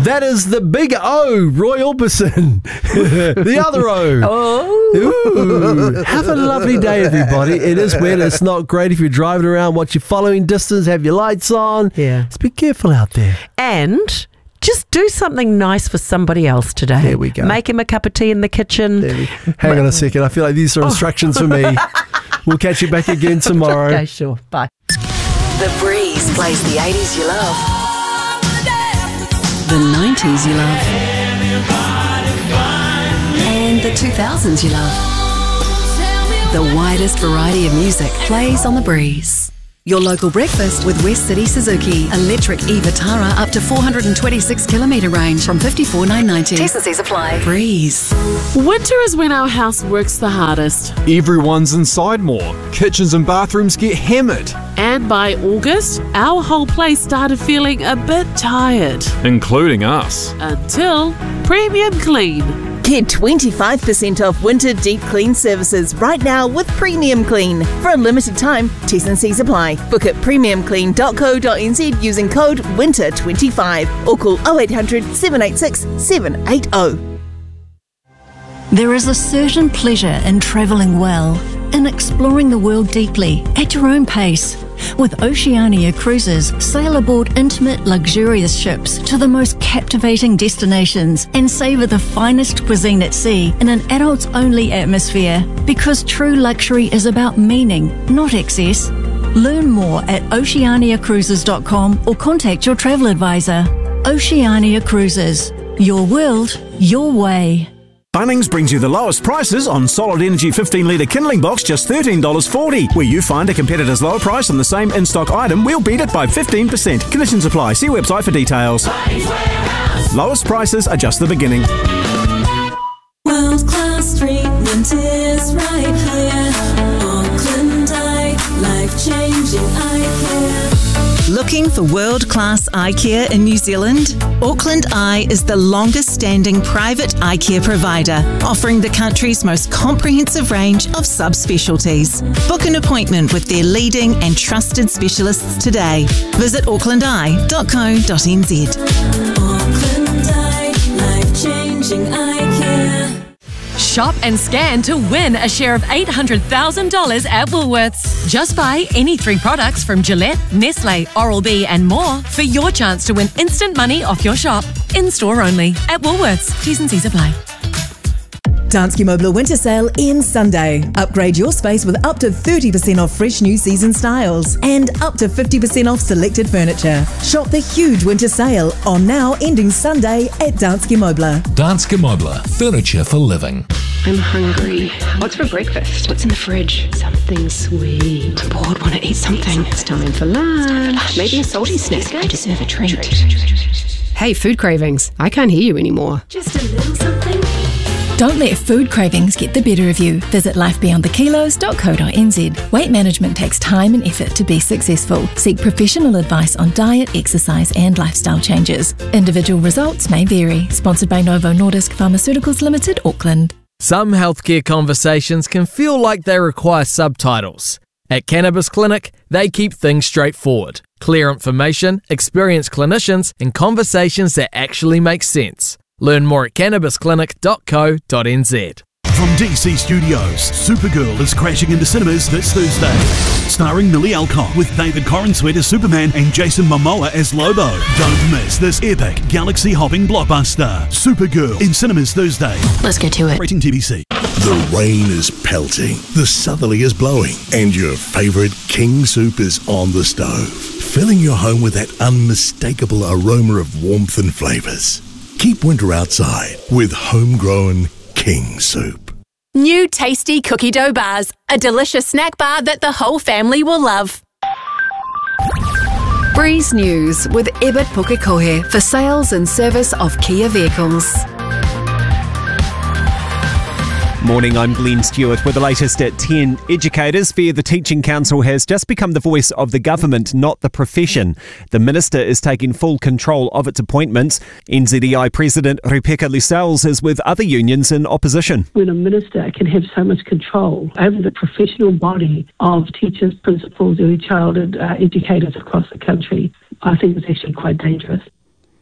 That is the big O, Roy Orbison. The other O. Ooh. Have a lovely day, everybody. It is wet. It's not great if you're driving around. Watch your following distance. Have your lights on. Yeah. Just be careful out there. And just do something nice for somebody else today. There we go. Make him a cup of tea in the kitchen. Hang on a second. I feel like these are instructions for me. We'll catch you back again tomorrow. Okay, sure. Bye. The Breeze plays the 80s you love, the 90s you love, and the 2000s you love. The widest variety of music plays on The Breeze. Your local breakfast with West City Suzuki. Electric e-Vitara up to 426 kilometre range from $54,990. T&Cs apply. Breeze. Winter is when our house works the hardest. Everyone's inside more. Kitchens and bathrooms get hammered. And by August, our whole place started feeling a bit tired. Including us. Until Premium Clean. Get 25% off winter deep clean services right now with Premium Clean. For a limited time, T&Cs apply. Book at premiumclean.co.nz using code WINTER25 or call 0800 786 780. There is a certain pleasure in travelling well, in exploring the world deeply, at your own pace. With Oceania Cruises, sail aboard intimate, luxurious ships to the most captivating destinations and savour the finest cuisine at sea in an adults-only atmosphere. Because true luxury is about meaning, not excess. Learn more at oceaniacruises.com or contact your travel advisor. Oceania Cruises. Your world, your way. Bunnings brings you the lowest prices on Solid Energy 15-litre kindling box, just $13.40. Where you find a competitor's lower price on the same in-stock item, we'll beat it by 15%. Conditions apply. See website for details. Lowest prices are just the beginning. World-class treatment is right here. Auckland Eye, life-changing eye care. Looking for world-class eye care in New Zealand? Auckland Eye is the longest-standing private eye care provider, offering the country's most comprehensive range of subspecialties. Book an appointment with their leading and trusted specialists today. Visit aucklandeye.co.nz. Auckland Eye, life-changing eye care. Shop and scan to win a share of $800,000 at Woolworths. Just buy any 3 products from Gillette, Nestle, Oral-B and more for your chance to win instant money off your shop. In-store only. At Woolworths. T&Cs apply. Danske Mobler Winter Sale ends Sunday. Upgrade your space with up to 30% off fresh new season styles and up to 50% off selected furniture. Shop the huge winter sale on now ending Sunday at Danske Mobler. Danske Mobler, furniture for living. I'm hungry. What's for breakfast? What's in the fridge? Something sweet. I'm bored, want to eat something. It's time for lunch. Maybe a salty snack. I deserve a treat. Hey, food cravings. I can't hear you anymore. Just a little something. Don't let food cravings get the better of you. Visit lifebeyondthekilos.co.nz. Weight management takes time and effort to be successful. Seek professional advice on diet, exercise and lifestyle changes. Individual results may vary. Sponsored by Novo Nordisk Pharmaceuticals Limited, Auckland. Some healthcare conversations can feel like they require subtitles. At Cannabis Clinic, they keep things straightforward. Clear information, experienced clinicians and conversations that actually make sense. Learn more at cannabisclinic.co.nz. From DC Studios, Supergirl is crashing into cinemas this Thursday. Starring Millie Alcock with David Corenswet as Superman and Jason Momoa as Lobo. Don't miss this epic galaxy-hopping blockbuster. Supergirl in cinemas Thursday. Let's get to it. Rating TBC. The rain is pelting, the southerly is blowing, and your favourite King Soup is on the stove, filling your home with that unmistakable aroma of warmth and flavours. Keep winter outside with homegrown King Soup. New tasty cookie dough bars. A delicious snack bar that the whole family will love. Breeze News with Ebert Pukekohe for sales and service of Kia vehicles. Morning, I'm Glenn Stewart with the latest at 10. Educators fear the Teaching Council has just become the voice of the government, not the profession. The Minister is taking full control of its appointments. NZEI President Rebecca Lascelles is with other unions in opposition. When a minister can have so much control over the professional body of teachers, principals, early childhood educators across the country, I think it's actually quite dangerous.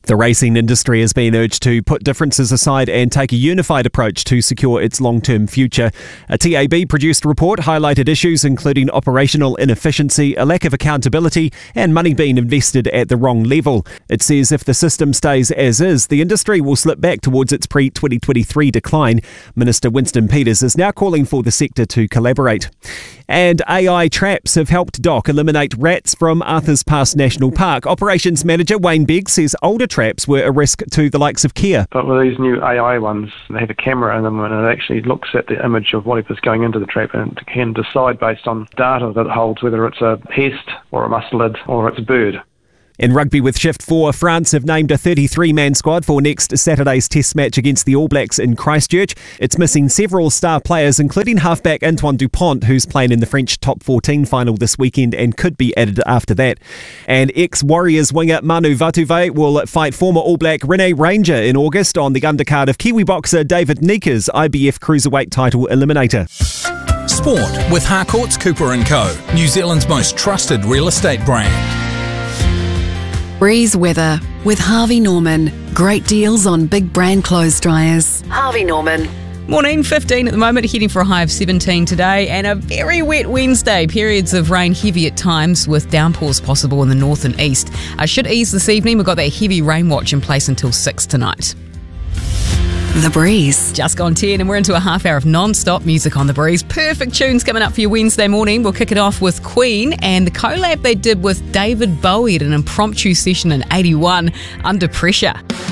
The racing industry has been urged to put differences aside and take a unified approach to secure its long-term future. A TAB-produced report highlighted issues including operational inefficiency, a lack of accountability, and money being invested at the wrong level. It says if the system stays as is, the industry will slip back towards its pre-2023 decline. Minister Winston Peters is now calling for the sector to collaborate. And AI traps have helped DOC eliminate rats from Arthurs Pass National Park. Operations Manager Wayne Begg says older traps were a risk to the likes of Kia. But with these new AI ones, they have a camera in them and it actually looks at the image of whatever's going into the trap and it can decide based on data that it holds whether it's a pest or a mustelid or it's a bird. In rugby with Shift 4, France have named a 33-man squad for next Saturday's test match against the All Blacks in Christchurch. It's missing several star players, including halfback Antoine Dupont, who's playing in the French Top 14 final this weekend and could be added after that. And ex-Warriors winger Manu Vatuvei will fight former All Black Rene Ranger in August on the undercard of Kiwi boxer David Nika's IBF Cruiserweight title eliminator. Sport with Harcourts Cooper & Co., New Zealand's most trusted real estate brand. Breeze weather with Harvey Norman. Great deals on big brand clothes dryers. Harvey Norman. Morning, 15 at the moment, heading for a high of 17 today, and a very wet Wednesday. Periods of rain heavy at times with downpours possible in the north and east. Should ease this evening. We've got that heavy rain watch in place until 6 tonight. The Breeze. Just gone 10 and we're into a half hour of non-stop music on The Breeze. Perfect tunes coming up for your Wednesday morning. We'll kick it off with Queen and the collab they did with David Bowie at an impromptu session in 81, Under Pressure.